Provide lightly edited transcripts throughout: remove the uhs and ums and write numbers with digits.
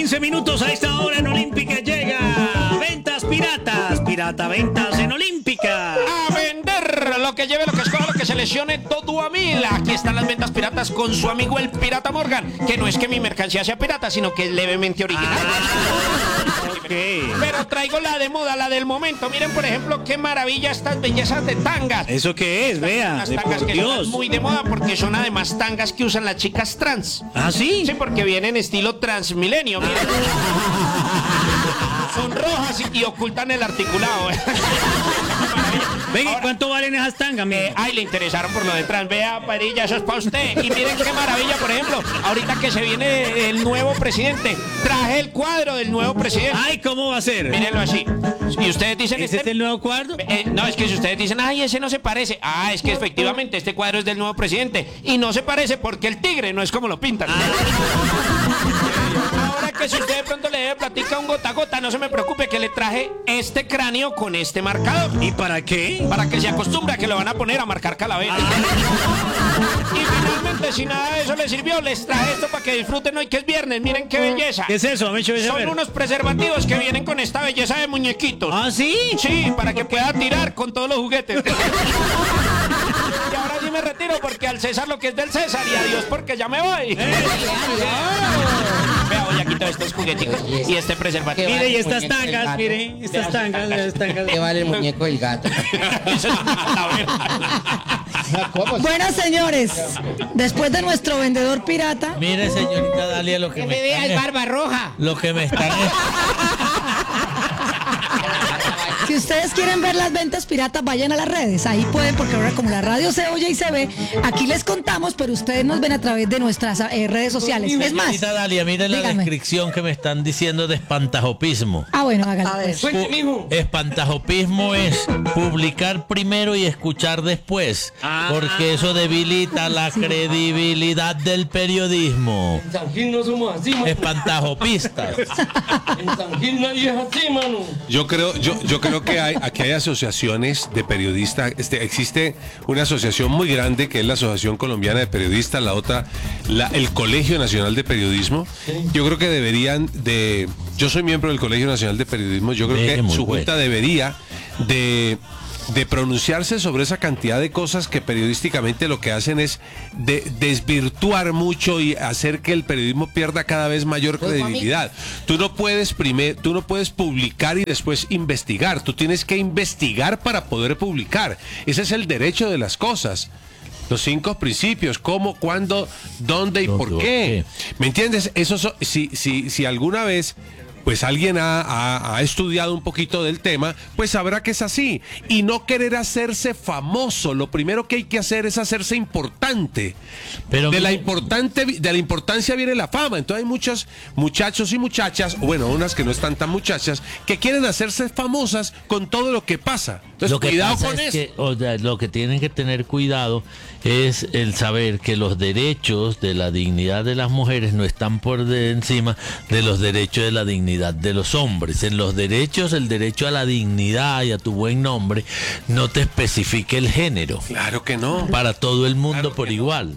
15 minutos a esta hora en Olímpica llega Ventas Piratas. Pirata Ventas en Olímpica. A vender lo que lleve, lo que escoja, lo que seleccione, todo a mil. Aquí están las ventas piratas con su amigo el Pirata Morgan. Que no es que mi mercancía sea pirata, sino que es levemente original. Okay. Pero traigo la de moda, la del momento. Miren, por ejemplo, qué maravilla estas bellezas de tangas. ¿Eso qué es? Vea, Unas de tangas por que Dios. son muy de moda porque son además tangas que usan las chicas trans. ¿Ah, sí? Sí, porque vienen estilo transmilenio. Miren. Son rojas y ocultan el articulado. Venga, ¿y cuánto valen esas tangas, mire? Ay, le interesaron por lo de trans. Vea, Parilla, eso es para usted. Y miren qué maravilla, por ejemplo, ahorita que se viene el nuevo presidente, traje el cuadro del nuevo presidente. Ay, ¿cómo va a ser? Mírenlo así. Y ustedes dicen... ¿Ese es el nuevo cuadro? No, es que si ustedes dicen, ay, ese no se parece. Ah, es que efectivamente este cuadro es del nuevo presidente. Y no se parece porque el tigre no es como lo pintan. Ahora que si usted de pronto le debe platica un gota a gota, no se me preocupe que le traje este cráneo con este marcador. ¿Y para qué? Para que se acostumbre a que lo van a poner a marcar calaveras. Y finalmente, si nada de eso les sirvió, les traje esto para que disfruten hoy que es viernes. Miren qué belleza. ¿Qué es eso? Me Son unos preservativos que vienen con esta belleza de muñequitos. ¿Ah, sí? Sí, para que pueda tirar con todos los juguetes. Y ahora sí me retiro porque al César lo que es del César y adiós porque ya me voy. Vea, voy a quitar estos juguetitos y este preservativo. Mire, y estas tangas, mire, estas tangas. ¿Qué vale el muñeco del gato? Bueno, señores, después de nuestro vendedor pirata, Mire, señorita Dalia, lo que me vea el barba roja. Lo que me están... si ustedes quieren ver las ventas piratas, vayan a las redes. Ahí pueden, porque ahora como la radio se oye y se ve, aquí les contamos, pero ustedes nos ven a través de nuestras redes sociales. Es más, Señorita Dalia, mire la dígame. descripción que me están diciendo de espantajopismo. Ah, bueno, hágalo. Pues. Espantajopismo es publicar primero y escuchar después, porque eso debilita la credibilidad del periodismo. En San Gil no somos así, mano. Espantajopistas. En San Gil nadie es así, mano. Yo creo que aquí hay asociaciones de periodistas. Existe una asociación muy grande que es la Asociación Colombiana de Periodistas, la otra, el Colegio Nacional de Periodismo. Yo creo que yo soy miembro del Colegio Nacional de Periodismo. Yo creo que su junta debería de pronunciarse sobre esa cantidad de cosas que periodísticamente lo que hacen es desvirtuar mucho y hacer que el periodismo pierda cada vez mayor credibilidad. Tú no puedes publicar y después investigar. Tú tienes que investigar para poder publicar. Ese es el derecho de las cosas. Los 5 principios: cómo, cuándo, dónde y por qué. ¿Me entiendes? Si alguna vez pues alguien ha estudiado un poquito del tema, pues sabrá que es así. Y no querer hacerse famoso. Lo primero que hay que hacer es hacerse importante. Pero de la importancia viene la fama. Entonces hay muchos muchachos y muchachas, bueno, unas que no están tan muchachas, que quieren hacerse famosas con todo lo que pasa. Entonces, lo que cuidado pasa con es eso. lo que tienen que tener cuidado es el saber que los derechos de la dignidad de las mujeres no están por encima de los derechos de la dignidad de los hombres. En los derechos, el derecho a la dignidad y a tu buen nombre no te especifica el género. Claro que no. Para todo el mundo Claro por que no. igual.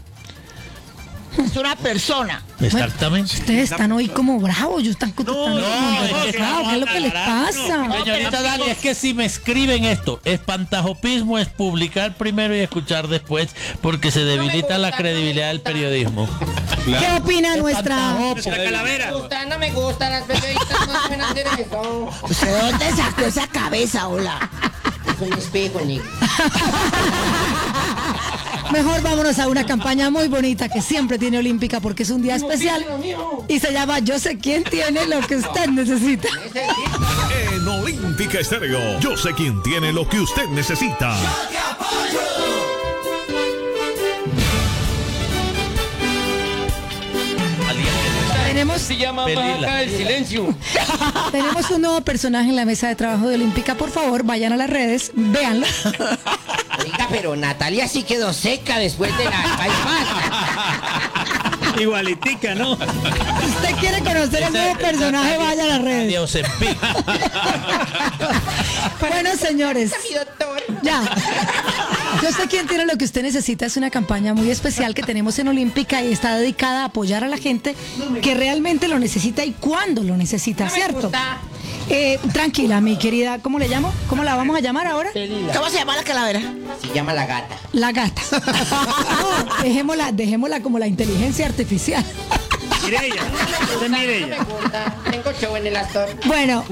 Es una persona. Exactamente. Ustedes están hoy como bravos, están no, ¿qué es lo que les pasa? Señorita Dalia, es que si me escriben esto, espantajopismo es publicar primero y escuchar después, porque se debilita la credibilidad del periodismo. ¿Qué opina nuestra? calavera. No me gustan las periodistas, no deben hacer eso. ¿Usted dónde sacó esa cabeza, hola? Es un espejo, Nick. Mejor vámonos a una campaña muy bonita que siempre tiene Olímpica porque es un día especial y se llama Yo sé quién tiene lo que usted necesita. En Olímpica Estéreo, yo sé quién tiene lo que usted necesita. Tenemos, Se llama Pelila. Majaca del Silencio. tenemos un nuevo personaje en la mesa de trabajo de Olímpica. Por favor, vayan a las redes, véanlo. Oiga, pero Natalia sí quedó seca después de la Igualitica, ¿no? Si usted quiere conocer el nuevo personaje, vaya a las redes. Dios en pico. Bueno, señores, Mi doctor. ya. Yo sé quién tiene lo que usted necesita. Es una campaña muy especial que tenemos en Olímpica y está dedicada a apoyar a la gente que realmente lo necesita y cuando lo necesita, ¿cierto? Tranquila, mi querida. ¿Cómo le llamo? ¿Cómo la vamos a llamar ahora? ¿Cómo se llama la calavera? Se llama la gata. La gata. No, dejémosla como la inteligencia artificial. Mireya, usted es Mireya. Tengo show en el Astor. Bueno.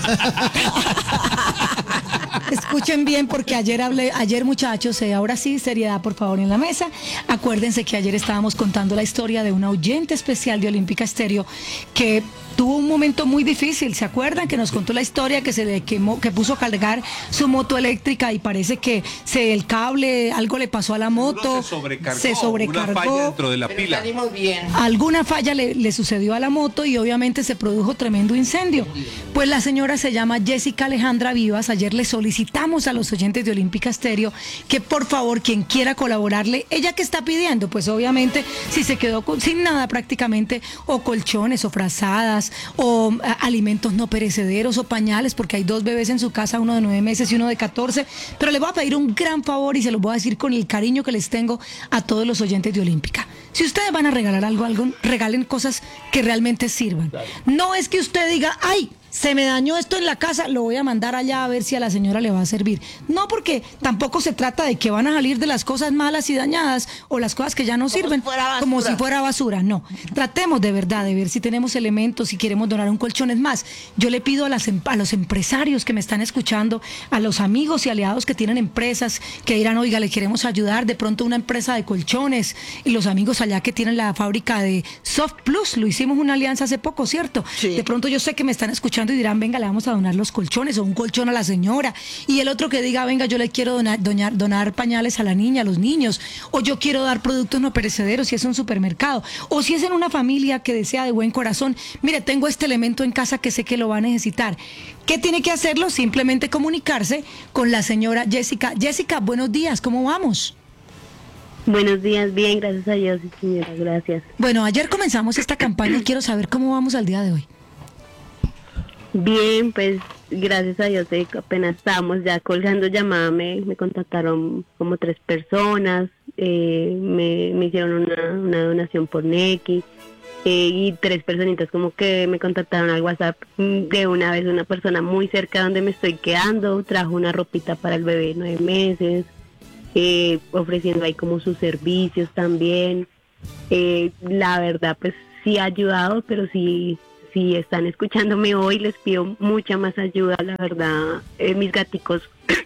Escuchen bien porque ayer muchachos, ahora sí, seriedad por favor en la mesa. Acuérdense que ayer estábamos contando la historia de una oyente especial de Olímpica Estéreo que tuvo un momento muy difícil. ¿Se acuerdan? Que nos contó la historia que se le quemó, que puso a cargar su moto eléctrica y parece que el cable, algo le pasó a la moto. Se sobrecargó. Una falla dentro de la pila. Salimos bien. Alguna falla le sucedió a la moto y obviamente se produjo tremendo incendio. Pues la señora se llama Jessica Alejandra Vivas. Ayer le solicitamos a los oyentes de Olímpica Estéreo que por favor quien quiera colaborarle, ella que está pidiendo, pues obviamente si se quedó sin nada prácticamente, o colchones o frazadas o alimentos no perecederos o pañales, porque hay 2 bebés en su casa, uno de 9 meses y uno de 14, pero le voy a pedir un gran favor y se lo voy a decir con el cariño que les tengo a todos los oyentes de Olímpica. Si ustedes van a regalar algo, regalen cosas que realmente sirvan. No es que usted diga, ay, se me dañó esto en la casa, lo voy a mandar allá a ver si a la señora le va a servir. No, porque tampoco se trata de que van a salir de las cosas malas y dañadas o las cosas que ya no sirven como si fuera basura. No, tratemos de verdad de ver si tenemos elementos, si queremos donar un colchón. Es más, yo le pido a los empresarios que me están escuchando, a los amigos y aliados que tienen empresas, que dirán, oiga, le queremos ayudar, de pronto una empresa de colchones, y los amigos allá que tienen la fábrica de Soft Plus, lo hicimos una alianza hace poco, ¿cierto? Sí. De pronto yo sé que me están escuchando y dirán, venga, le vamos a donar los colchones o un colchón a la señora, y el otro que diga, venga, yo le quiero donar pañales a la niña, a los niños, o yo quiero dar productos no perecederos si es un supermercado, o si es en una familia que desea de buen corazón, mire, tengo este elemento en casa que sé que lo va a necesitar. ¿Qué tiene que hacerlo? Simplemente comunicarse con la señora Jessica. Jessica, buenos días, ¿cómo vamos? Buenos días, bien, gracias a Dios, señora, gracias. Bueno, ayer comenzamos esta campaña y quiero saber cómo vamos al día de hoy. Bien, pues gracias a Dios, apenas estábamos ya colgando llamada, me contactaron como 3 personas, me hicieron una donación por Nequi, y 3 personitas como que me contactaron al WhatsApp de una vez, una persona muy cerca donde me estoy quedando, trajo una ropita para el bebé de 9 meses, ofreciendo ahí como sus servicios también. La verdad pues sí ha ayudado, pero si están escuchándome hoy les pido mucha más ayuda, la verdad. Mis gaticos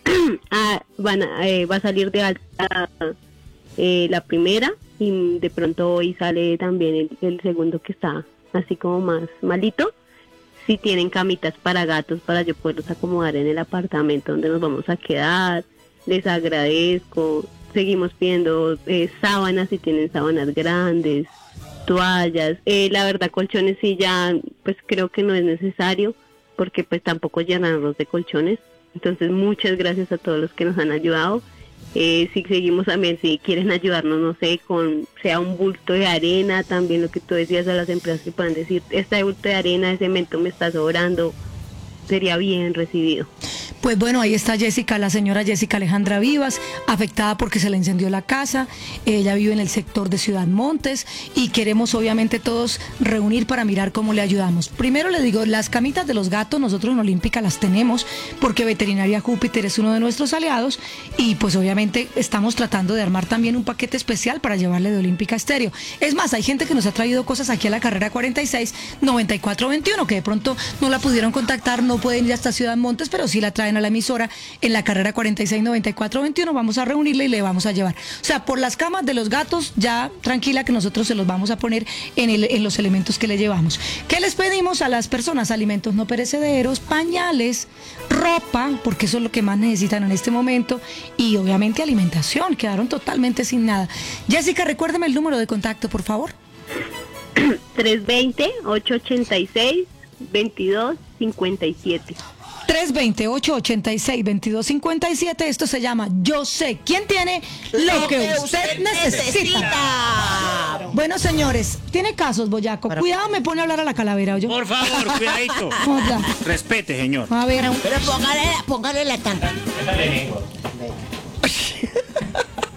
va a salir de alta la primera, y de pronto hoy sale también el segundo que está así como más malito. Si tienen camitas para gatos para yo poderlos acomodar en el apartamento donde nos vamos a quedar, les agradezco. Seguimos pidiendo sábanas, si tienen sábanas grandes, toallas, la verdad colchones sí ya pues creo que no es necesario porque pues tampoco llenarlos de colchones. Entonces muchas gracias a todos los que nos han ayudado. Si seguimos también, si quieren ayudarnos, no sé, con sea un bulto de arena, también lo que tú decías a las empresas que puedan decir, este bulto de arena, de cemento me está sobrando, sería bien recibido. Pues bueno, ahí está Jessica, la señora Jessica Alejandra Vivas, afectada porque se le incendió la casa. Ella vive en el sector de Ciudad Montes y queremos obviamente todos reunir para mirar cómo le ayudamos. Primero le digo, las camitas de los gatos nosotros en Olímpica las tenemos porque Veterinaria Júpiter es uno de nuestros aliados y pues obviamente estamos tratando de armar también un paquete especial para llevarle de Olímpica Estéreo. Es más, hay gente que nos ha traído cosas aquí a la carrera 46-9421 que de pronto no la pudieron contactar, no pueden ir hasta Ciudad Montes, pero sí la traen a la emisora en la carrera 46-9421, vamos a reunirle y le vamos a llevar. O sea, por las camas de los gatos, ya tranquila que nosotros se los vamos a poner en los elementos que le llevamos. ¿Qué les pedimos a las personas? Alimentos no perecederos, pañales, ropa, porque eso es lo que más necesitan en este momento, y obviamente alimentación, quedaron totalmente sin nada. Jessica, recuérdame el número de contacto, por favor. 320-886-2257. 320-886-2257. Esto se llama Yo Sé Quién Tiene Lo que Usted Necesita. Bueno, señores, tiene casos, Boyaco. Cuidado, me pone a hablar a la calavera, ¿oye? Por favor, cuidadito. Respete, señor. A ver. Pero póngale la tanga.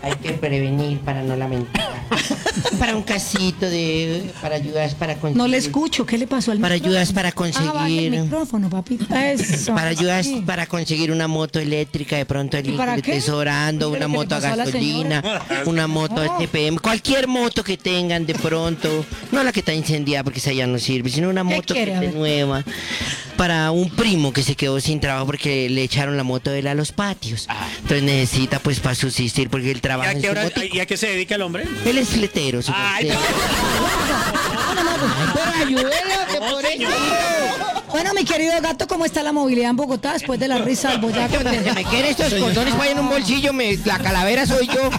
Hay que prevenir para no lamentar. Para un casito para ayudas para conseguir. No le escucho, ¿qué le pasó al Para micrófono? ayudas para Baje el conseguir. micrófono, papita. Eso. Para ayudas Sí. para conseguir una moto eléctrica, de pronto el ¿Y hijo para le qué? esté sobrando, ¿Qué es una lo que le moto a pasó a la gasolina, una moto TPM, cualquier moto que tengan de pronto, no la que está incendiada porque esa ya no sirve, sino una ¿Qué moto que quiere? A esté ver. nueva. Para un primo que se quedó sin trabajo porque le echaron la moto de él a los patios. Entonces necesita pues para subsistir porque él ¿Y trabaja a en qué su hora- motico. y a qué se dedica el hombre? Él es fletero, su Ay, merced. Pero ayúdelo, que por eso. Bueno, mi querido gato, ¿cómo está la movilidad en Bogotá después de la risa del boyaco? Donde se me queden estos cordones para en un bolsillo, la calavera soy yo.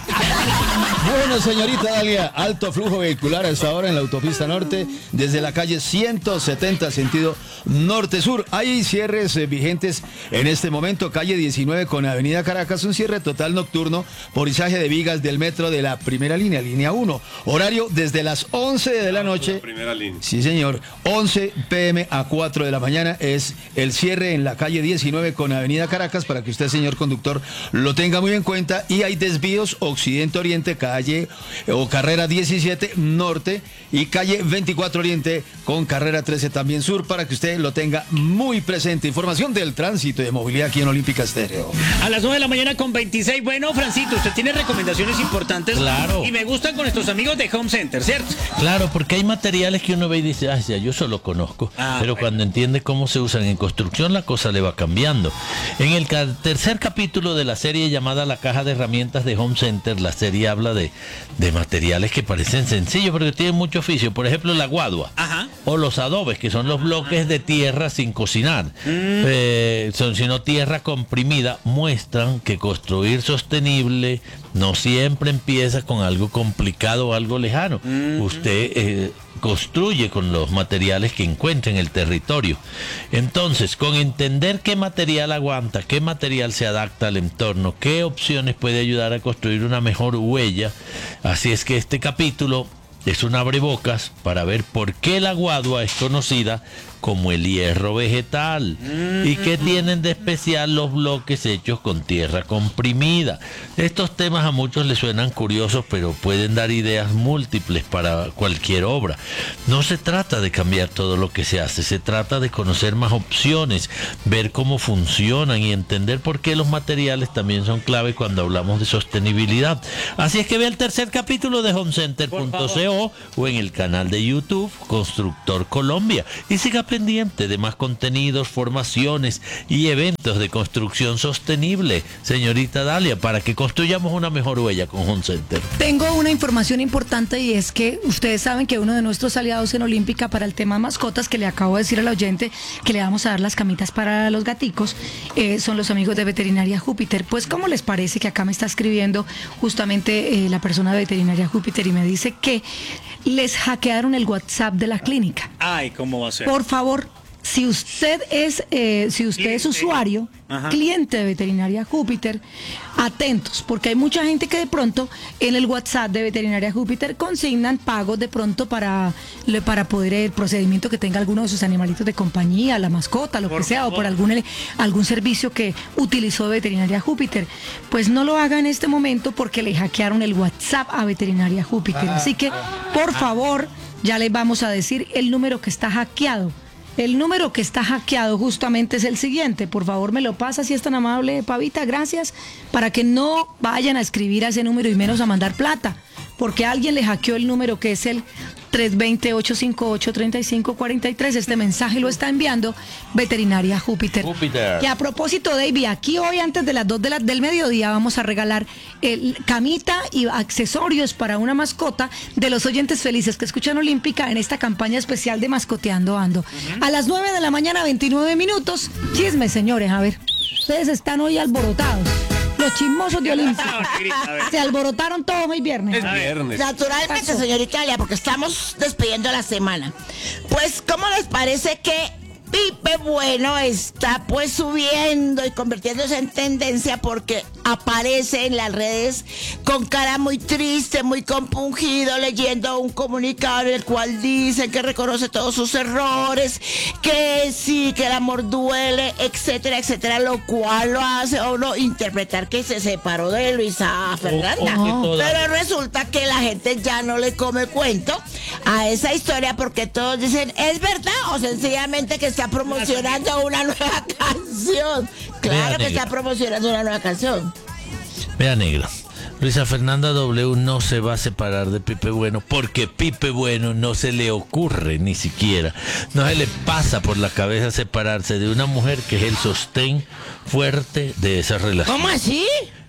Bueno, señorita Dalia, alto flujo vehicular a esta hora en la autopista norte, desde la calle 170, sentido norte-sur. Hay cierres vigentes en este momento. Calle 19 con Avenida Caracas, un cierre total nocturno por izaje de vigas del metro de la primera línea, línea 1. Horario desde las 11 de la noche. Primera línea. Sí, señor. 11 p.m. a 4 de la mañana es el cierre en la calle 19 con Avenida Caracas, para que usted, señor conductor, lo tenga muy en cuenta. Y hay desvíos occidente-oriente, calle o carrera 17 norte y calle 24 oriente con carrera 13 también sur, para que usted lo tenga muy presente. Información del tránsito y de movilidad aquí en Olímpica Estéreo. A las 9 de la mañana con 26. Bueno, Francito, usted tiene recomendaciones importantes. Claro. Y me gustan con estos amigos de Home Center, ¿cierto? Claro, porque hay materiales que uno ve y dice, ya, yo solo conozco. Pero cuando entiende cómo se usan en construcción, la cosa le va cambiando. En el tercer capítulo de la serie llamada La Caja de Herramientas de Home Center, la serie habla de materiales que parecen sencillos, pero que tienen mucho oficio. Por ejemplo, la guadua. Ajá. O los adobes, que son los bloques de tierra sin cocinar. Son sino tierra comprimida. Muestran que construir sostenible no siempre empieza con algo complicado o algo lejano. Usted construye con los materiales que encuentra en el territorio. Entonces, con entender qué material aguanta, qué material se adapta al entorno, qué opciones puede ayudar a construir una mejor huella, así es que este capítulo es un abrebocas para ver por qué la guadua es conocida como el hierro vegetal y qué tienen de especial los bloques hechos con tierra comprimida. Estos temas a muchos les suenan curiosos, pero pueden dar ideas múltiples para cualquier obra. No se trata de cambiar todo lo que se hace, se trata de conocer más opciones, ver cómo funcionan y entender por qué los materiales también son clave cuando hablamos de sostenibilidad. Así es que ve el tercer capítulo de homecenter.co o en el canal de YouTube Constructor Colombia y siga pendiente de más contenidos, formaciones y eventos de construcción sostenible, señorita Dalia, para que construyamos una mejor huella con Home Center. Tengo una información importante y es que ustedes saben que uno de nuestros aliados en Olímpica para el tema mascotas, que le acabo de decir al oyente que le vamos a dar las camitas para los gaticos, son los amigos de Veterinaria Júpiter. Pues, ¿cómo les parece que acá me está escribiendo justamente la persona de Veterinaria Júpiter y me dice que les hackearon el WhatsApp de la clínica? Ay, ¿cómo va a ser? Por favor, si usted es usuario, Ajá. cliente de Veterinaria Júpiter, atentos, porque hay mucha gente que de pronto en el WhatsApp de Veterinaria Júpiter consignan pagos de pronto para poder el procedimiento que tenga alguno de sus animalitos de compañía, la mascota, lo que sea, o por algún servicio que utilizó Veterinaria Júpiter. Pues no lo haga en este momento porque le hackearon el WhatsApp a Veterinaria Júpiter. Así que, por favor, ya les vamos a decir el número que está hackeado. El número que está hackeado justamente es el siguiente. Por favor, me lo pasa si es tan amable, Pavita, gracias. Para que no vayan a escribir a ese número y menos a mandar plata. Porque alguien le hackeó el número que es el 320-858-3543. Este mensaje lo está enviando Veterinaria Júpiter. Y a propósito, David, aquí hoy antes de las 2 del mediodía vamos a regalar camita y accesorios para una mascota de los oyentes felices que escuchan Olímpica en esta campaña especial de Mascoteando Ando. A las 9 de la mañana, 29 minutos. Chisme, señores, a ver. Ustedes están hoy alborotados. Los chismosos de Olímpica. Se alborotaron todos hoy viernes. Es viernes. Naturalmente, señorita Dalia, porque estamos despidiendo la semana. Pues, ¿cómo les parece que Pipe Bueno está pues subiendo y convirtiéndose en tendencia? Porque aparece en las redes con cara muy triste, muy compungido, leyendo un comunicado en el cual dice que reconoce todos sus errores, que sí, que el amor duele, etcétera, etcétera, lo cual lo hace a uno interpretar que se separó de Luisa Fernanda. Pero resulta que la gente ya no le come cuento a esa historia porque todos dicen, ¿es verdad? O sencillamente que está promocionando una nueva canción. Claro que está promocionando una nueva canción. Vea, negra, Luisa Fernanda W no se va a separar de Pipe Bueno porque Pipe Bueno no se le ocurre ni siquiera, no se le pasa por la cabeza separarse de una mujer que es el sostén fuerte de esa relación. ¿Cómo así?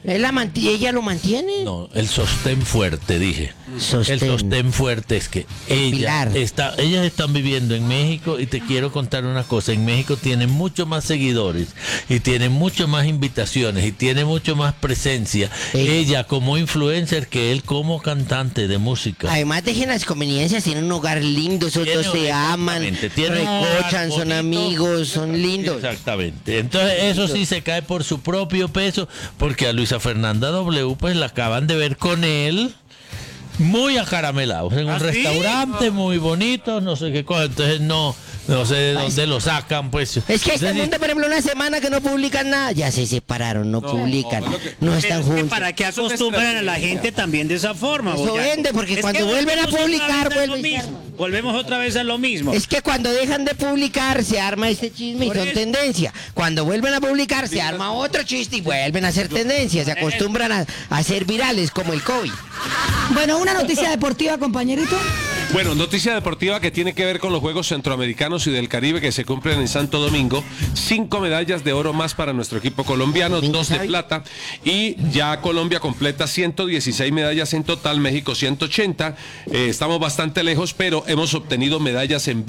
¿Ella lo mantiene? No, el sostén fuerte, dije. Sostén. El sostén fuerte es que ellas están viviendo en México y te quiero contar una cosa. En México tienen mucho más seguidores y tienen mucho más invitaciones y tiene mucho más presencia. Ella como influencer que él como cantante de música. Además dejen las conveniencias, tienen un hogar lindo, esos dos se aman, recochan, son amigos, son lindos. Exactamente. Entonces eso sí se cae por su propio peso porque a Luisa Fernanda W pues la acaban de ver con él muy acaramelados en un restaurante muy bonito, no sé qué cosa, entonces no sé de dónde lo sacan, pues. Es que este mundo, por ejemplo, una semana que no publican nada, ya se separaron, no publican, no están juntos. ¿Para qué acostumbran a la gente también de esa forma? Eso vende, porque cuando vuelven a publicar, volvemos otra vez a lo mismo. Es que cuando dejan de publicar se arma este chisme y son tendencia. Cuando vuelven a publicar se arma otro chiste y vuelven a hacer tendencia. Se acostumbran a ser virales como el COVID. Bueno, una noticia deportiva, compañerito. Bueno, noticia deportiva que tiene que ver con los Juegos Centroamericanos y del Caribe que se cumplen en Santo Domingo. 5 medallas de oro más para nuestro equipo colombiano, 2 de plata. Y ya Colombia completa 116 medallas en total, México 180. Estamos bastante lejos, pero hemos obtenido medallas en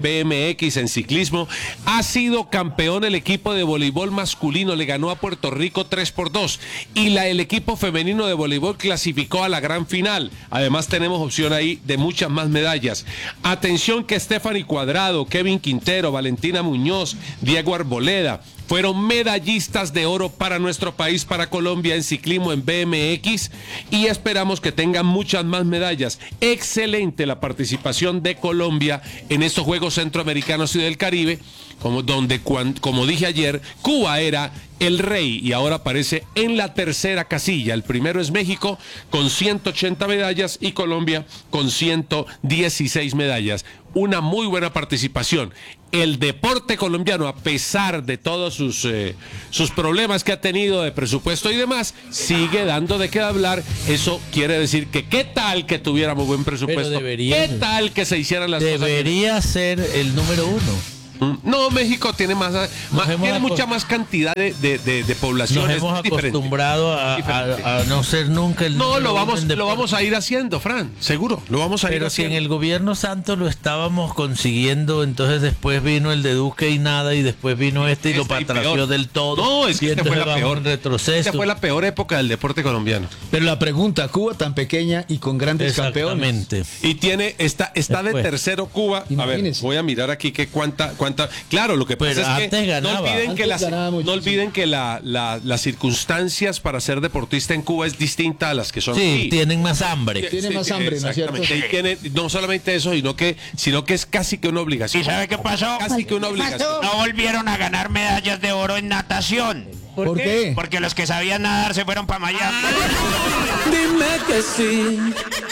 BMX, en ciclismo. Ha sido campeón el equipo de voleibol masculino, le ganó a Puerto Rico 3-2. Y el equipo femenino de voleibol clasificó a la gran final. Además tenemos opción ahí de muchas más medallas. Atención que Stephanie Cuadrado, Kevin Quintero, Valentina Muñoz, Diego Arboleda fueron medallistas de oro para nuestro país, para Colombia en ciclismo, en BMX, y esperamos que tengan muchas más medallas. Excelente la participación de Colombia en estos Juegos Centroamericanos y del Caribe, como dije ayer, Cuba era el rey y ahora aparece en la tercera casilla. El primero es México con 180 medallas y Colombia con 116 medallas. Una muy buena participación. El deporte colombiano, a pesar de todos sus problemas que ha tenido de presupuesto y demás, sigue dando de qué hablar. Eso quiere decir que qué tal que tuviéramos buen presupuesto, qué tal que se hicieran las cosas. Debería ser el número 1. No, México tiene tiene mucha más cantidad de población. Nos hemos acostumbrado a no ser nunca el No, lo vamos a ir haciendo, Fran, seguro, lo vamos a ir haciendo. Pero si en el gobierno Santos lo estábamos consiguiendo, entonces después vino el de Duque y nada, y después vino y lo patració del todo. No, es que esta fue la peor retroceso. Esta fue la peor época del deporte colombiano. Pero la pregunta, Cuba tan pequeña y con grandes campeones. Y está de tercero Cuba. Imagínense. A ver, voy a mirar aquí que cuánta. Claro, lo que pasa es que no olviden que las circunstancias para ser deportista en Cuba es distinta a las que son aquí. Tienen más hambre. Tienen más hambre, ¿no es cierto? Y no solamente eso, sino que es casi que una obligación. ¿Y sabe qué pasó? Casi que una obligación. No volvieron a ganar medallas de oro en natación. ¿Por qué? Porque los que sabían nadar se fueron para Miami. Dime que sí.